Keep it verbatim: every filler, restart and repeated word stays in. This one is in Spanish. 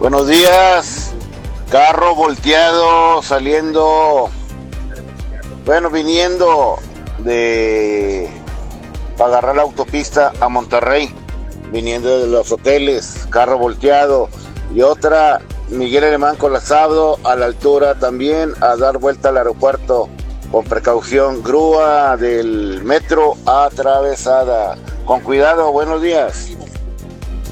Buenos días. Carro volteado saliendo, bueno, viniendo de para agarrar la autopista a Monterrey, viniendo de los hoteles, carro volteado. Y otra, Miguel Alemán colapsado a la altura también, a dar vuelta al aeropuerto con precaución. Grúa del metro atravesada. Con cuidado, buenos días.